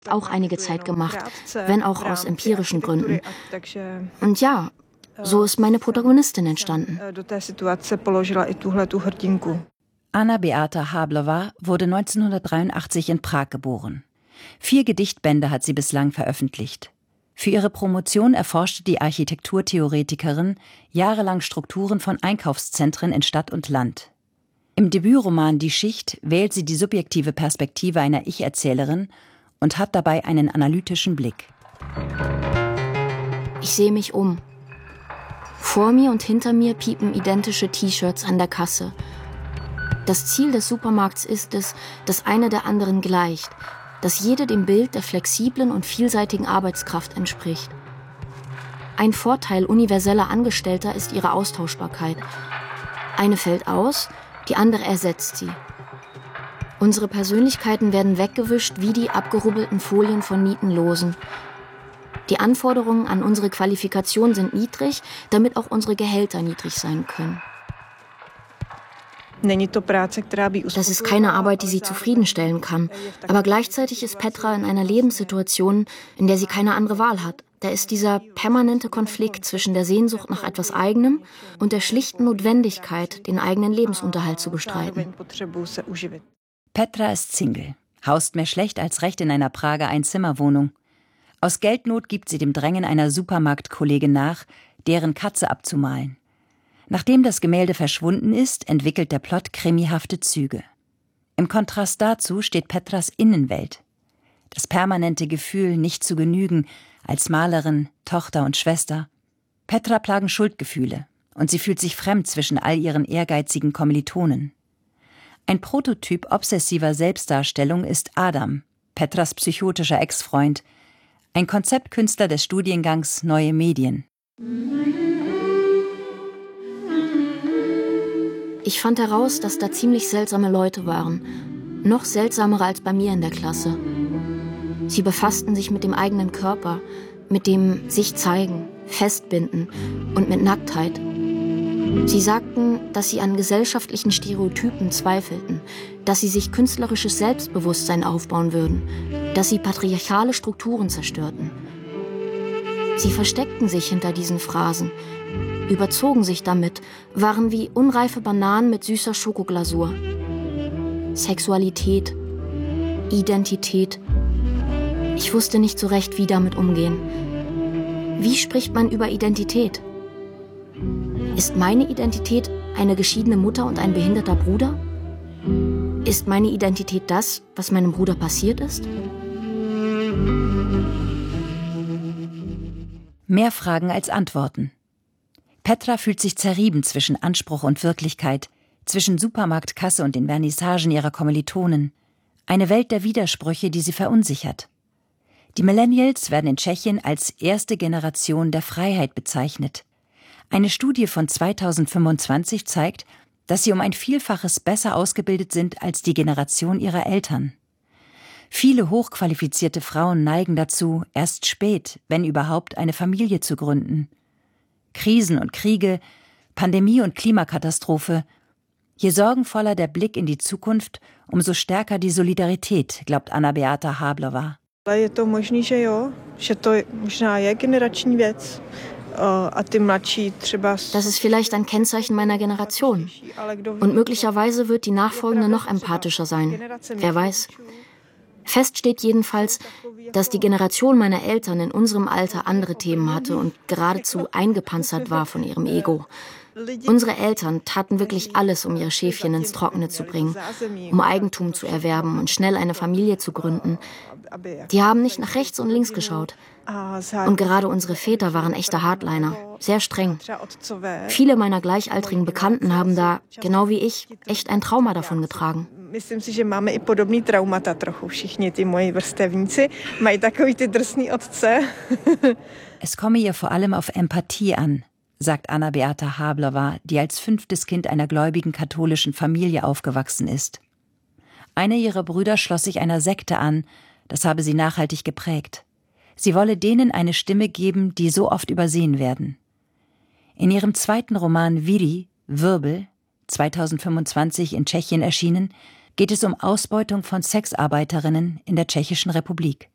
auch einige Zeit gemacht, wenn auch aus empirischen Gründen. Und ja, so ist meine Protagonistin entstanden. Anna Beata Hablová wurde 1983 in Prag geboren. 4 Gedichtbände hat sie bislang veröffentlicht. Für ihre Promotion erforschte die Architekturtheoretikerin jahrelang Strukturen von Einkaufszentren in Stadt und Land. Im Debütroman Die Schicht wählt sie die subjektive Perspektive einer Ich-Erzählerin und hat dabei einen analytischen Blick. Ich sehe mich um. Vor mir und hinter mir piepen identische T-Shirts an der Kasse. Das Ziel des Supermarkts ist es, dass eine der anderen gleicht, dass jede dem Bild der flexiblen und vielseitigen Arbeitskraft entspricht. Ein Vorteil universeller Angestellter ist ihre Austauschbarkeit. Eine fällt aus, die andere ersetzt sie. Unsere Persönlichkeiten werden weggewischt wie die abgerubbelten Folien von Nietenlosen. Die Anforderungen an unsere Qualifikation sind niedrig, damit auch unsere Gehälter niedrig sein können. Das ist keine Arbeit, die sie zufriedenstellen kann. Aber gleichzeitig ist Petra in einer Lebenssituation, in der sie keine andere Wahl hat. Da ist dieser permanente Konflikt zwischen der Sehnsucht nach etwas Eigenem und der schlichten Notwendigkeit, den eigenen Lebensunterhalt zu bestreiten. Petra ist Single, haust mehr schlecht als recht in einer Prager Einzimmerwohnung. Aus Geldnot gibt sie dem Drängen einer Supermarktkollegin nach, deren Katze abzumalen. Nachdem das Gemälde verschwunden ist, entwickelt der Plot krimihafte Züge. Im Kontrast dazu steht Petras Innenwelt. Das permanente Gefühl, nicht zu genügen, als Malerin, Tochter und Schwester. Petra plagen Schuldgefühle und sie fühlt sich fremd zwischen all ihren ehrgeizigen Kommilitonen. Ein Prototyp obsessiver Selbstdarstellung ist Adam, Petras psychotischer Ex-Freund, ein Konzeptkünstler des Studiengangs Neue Medien. Ich fand heraus, dass da ziemlich seltsame Leute waren. Noch seltsamer als bei mir in der Klasse. Sie befassten sich mit dem eigenen Körper, mit dem sich zeigen, festbinden und mit Nacktheit. Sie sagten, dass sie an gesellschaftlichen Stereotypen zweifelten, dass sie sich künstlerisches Selbstbewusstsein aufbauen würden, dass sie patriarchale Strukturen zerstörten. Sie versteckten sich hinter diesen Phrasen, überzogen sich damit, waren wie unreife Bananen mit süßer Schokoglasur. Sexualität, Identität. Ich wusste nicht so recht, wie damit umgehen. Wie spricht man über Identität? Ist meine Identität eine geschiedene Mutter und ein behinderter Bruder? Ist meine Identität das, was meinem Bruder passiert ist? Mehr Fragen als Antworten. Petra fühlt sich zerrieben zwischen Anspruch und Wirklichkeit, zwischen Supermarktkasse und den Vernissagen ihrer Kommilitonen. Eine Welt der Widersprüche, die sie verunsichert. Die Millennials werden in Tschechien als erste Generation der Freiheit bezeichnet. Eine Studie von 2025 zeigt, dass sie um ein Vielfaches besser ausgebildet sind als die Generation ihrer Eltern. Viele hochqualifizierte Frauen neigen dazu, erst spät, wenn überhaupt, eine Familie zu gründen. Krisen und Kriege, Pandemie und Klimakatastrophe. Je sorgenvoller der Blick in die Zukunft, umso stärker die Solidarität, glaubt Anna Beata Hablová. Das ist vielleicht ein Kennzeichen meiner Generation. Und möglicherweise wird die nachfolgende noch empathischer sein. Wer weiß. Fest steht jedenfalls, dass die Generation meiner Eltern in unserem Alter andere Themen hatte und geradezu eingepanzert war von ihrem Ego. Unsere Eltern taten wirklich alles, um ihre Schäfchen ins Trockene zu bringen, um Eigentum zu erwerben und schnell eine Familie zu gründen. Die haben nicht nach rechts und links geschaut. Und gerade unsere Väter waren echte Hardliner, sehr streng. Viele meiner gleichaltrigen Bekannten haben da, genau wie ich, echt ein Trauma davon getragen. Myslím si, že máme i podobný traumata trochu. Všichni ty moji vrstevníci mají takový ty drsný otce. Es komme ihr vor allem auf Empathie an, sagt Anna Beata Hablová, die als 5. Kind einer gläubigen katholischen Familie aufgewachsen ist. Einer ihrer Brüder schloss sich einer Sekte an, das habe sie nachhaltig geprägt. Sie wolle denen eine Stimme geben, die so oft übersehen werden. In ihrem 2. Roman Viri, Wirbel, 2025 in Tschechien erschienen, geht es um Ausbeutung von Sexarbeiterinnen in der Tschechischen Republik.